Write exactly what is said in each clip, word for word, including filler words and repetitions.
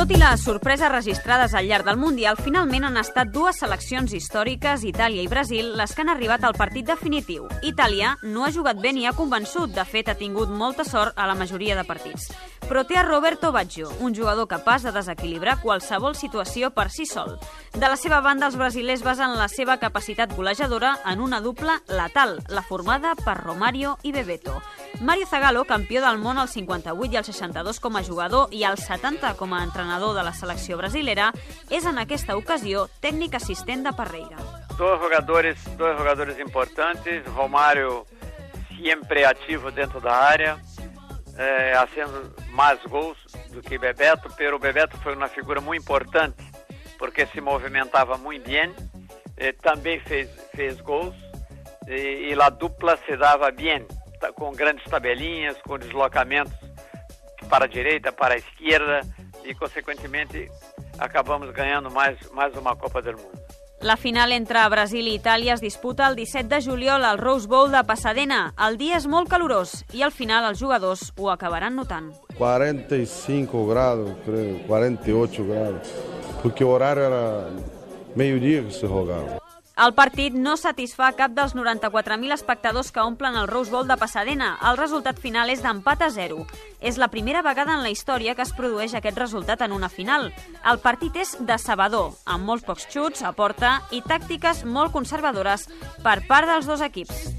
Tot i les sorpreses registrades al llarg del Mundial, finalment han estat dues seleccions històriques, Itàlia i Brasil, les que han arribat al partit definitiu. Itàlia no ha jugat bé ni ha convençut, de fet ha tingut molta sort a la majoria de partits. Però té a Roberto Baggio, un jugador capaç de desequilibrar qualsevol situació per si sol. De la seva banda, els brasilers basen la seva capacitat golejadora en una dupla letal, la formada per Romario i Bebeto. Mario Zagallo, campió del món al cinquanta-vuit i al seixanta-dos com a jugador i al setanta com a entrenador de la selecció brasilera, és en aquesta ocasió tècnic assistent de Parreira. Dos jogadores, dos jogadores importantes, Romario sempre ativo dentro da área, eh, haciendo mais gols do que Bebeto, pero Bebeto foi uma figura muito importante, porque se movimentava muito bem, eh, também fez, fez gols, e, e a dupla se dava bem, com grandes tabelinhas, com deslocamentos para a direita, para a esquerda, e consequentemente acabamos ganhando mais, mais uma Copa del Mundo. La final entre Brasil i Itàlia es disputa el disset de juliol al Rose Bowl de Pasadena. El dia és molt calorós i al final els jugadors ho acabaran notant. cuarenta y cinco grados, creo, cuarenta y ocho grados, porque o horário era meio-dia que se jogava. El partit no satisfà cap dels noranta-quatre mil espectadors que omplen el Rose Bowl de Pasadena. El resultat final és d'empat a zero. És la primera vegada en la història que es produeix aquest resultat en una final. El partit és decebedor, amb molts pocs xuts a porta i tàctiques molt conservadores per part dels dos equips.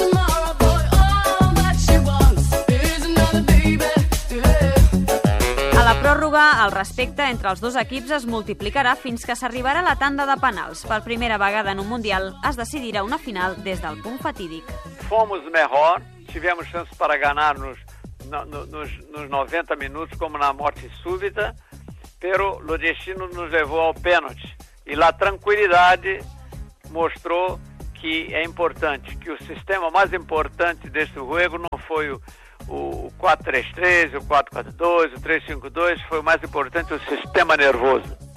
A la pròrroga, el respecte entre els dos equips es multiplicarà fins que s'arribarà a la tanda de penals. Per primera vegada en un Mundial es decidirà una final des del punt fatídic. Fomos melhor, tivemos chance para ganhar nos, no, nos, nos noventa minutos, como na morte súbita, pero o destino nos levou ao pênalti. E a tranquilidade mostrou que é importante, que o sistema mais importante desse jogo não foi o o quatro três três, o quatro quatro dois, o três cinco dois, foi o mais importante, o sistema nervoso.